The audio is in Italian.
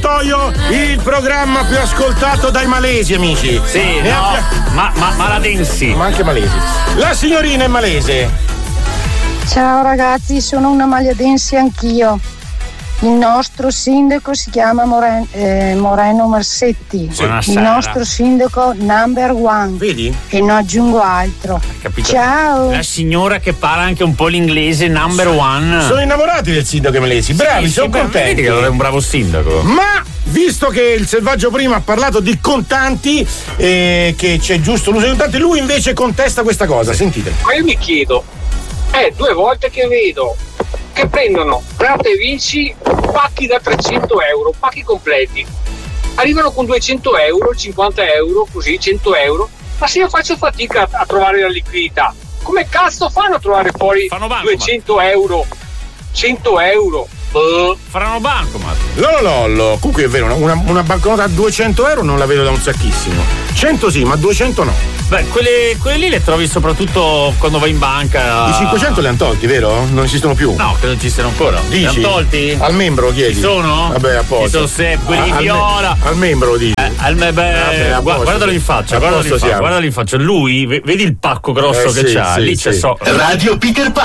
Spogliatoio, il programma più ascoltato dai malesi, amici. Sì, ma maladensi. Ma anche malesi. La signorina è malese. Ciao ragazzi, sono una maladense anch'io. Il nostro sindaco si chiama Moreno Marsetti. Buonasera. Il nostro sindaco number one. Vedi? E non aggiungo altro. Capito? Ciao. La signora che parla anche un po' l'inglese, number one. Sono innamorati del sindaco malesi. Bravi, Sì, sono contenti. Vedi che è un bravo sindaco. Ma visto che il selvaggio prima ha parlato di contanti, che c'è giusto l'uso di contanti, lui invece contesta questa cosa. Sentite. Ma io mi chiedo, è 2 volte che vedo che prendono Prata e Vinci pacchi da 300 euro, pacchi completi. Arrivano con 200 euro, 50 euro, così 100 euro. Ma se io faccio fatica a trovare la liquidità, come cazzo fanno a trovare fuori 200 euro, 100 euro? Faranno bancomat. Lollo, comunque è vero, una banconota a 200 euro non la vedo da un sacchissimo. 100 sì, ma 200 no. Beh, quelle lì le trovi soprattutto quando vai in banca. I 500 li hanno tolti, vero? Non esistono più. No, credo ci siano ancora. Dici? Li hanno tolti? Al membro chiedi. Ci sono? Vabbè, a posto. Ci sono sempre quelli in viola. Al membro dici. Guardalo in faccia, guardalo in faccia. Lui, vedi il pacco grosso che c'ha. Sì, lì c'è sì. so. Radio Peter Pan.